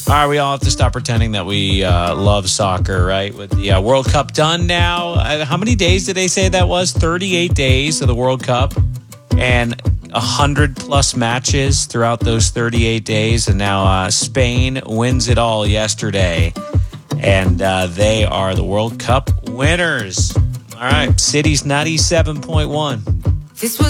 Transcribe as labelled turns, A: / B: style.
A: All right, we all have to stop pretending that we love soccer, right? With the World Cup done now. How many days did they say that was? 38 days of the World Cup and 100-plus matches throughout those 38 days. And now Spain wins it all yesterday. And they are the World Cup winners. All right, City's 97.1.
B: This was